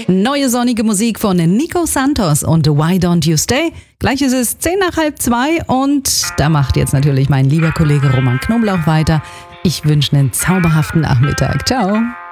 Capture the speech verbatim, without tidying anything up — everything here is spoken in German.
Neue sonnige Musik von Nico Santos und Why Don't You Stay? Gleich ist es zehn nach halb zwei und da macht jetzt natürlich mein lieber Kollege Roman Knoblauch weiter. Ich wünsche einen zauberhaften Nachmittag. Ciao.